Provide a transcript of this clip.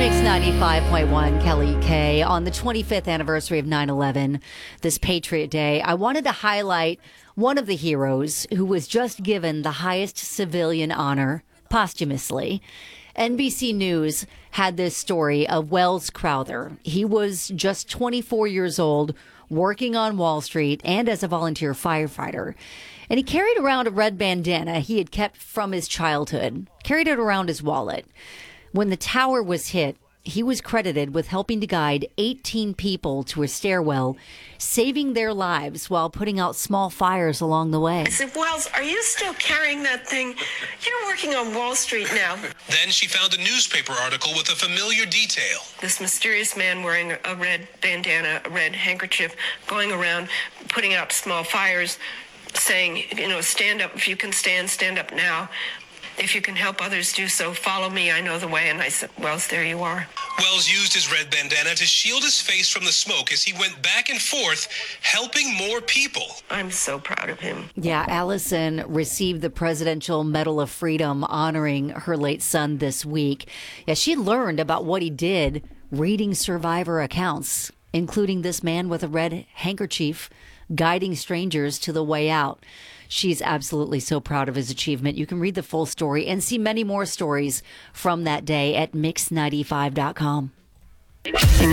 Mix 95.1, Kelly K. On the 25th anniversary of 9/11, this Patriot Day, I wanted to highlight one of the heroes who was just given the highest civilian honor posthumously. NBC News had this story of Wells Crowther. He was just 24 years old, working on Wall Street and as a volunteer firefighter. And he carried around a red bandana he had kept from his childhood, carried it around his wallet. When the tower was hit, he was credited with helping to guide 18 people to a stairwell, saving their lives while putting out small fires along the way. I said, Wells, are you still carrying that thing? You're working on Wall Street now. Then she found a newspaper article with a familiar detail. This mysterious man wearing a red bandana, a red handkerchief, going around putting out small fires, saying, stand up. If you can stand up now. If you can help others do so, follow me. I know the way. And I said, Wells, there you are. Wells used his red bandana to shield his face from the smoke as he went back and forth, helping more people. I'm so proud of him. Yeah, Allison received the Presidential Medal of Freedom honoring her late son this week. Yeah, she learned about what he did reading survivor accounts, including this man with a red handkerchief guiding strangers to the way out. She's absolutely so proud of his achievement. You can read the full story and see many more stories from that day at mix95.com.